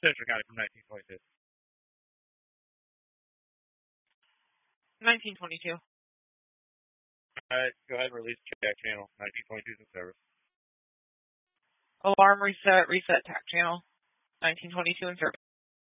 Central County from 1922. 1922. All right, go ahead and release TAC channel. 1922 is in service. Alarm reset, reset TAC channel. 1922 in service.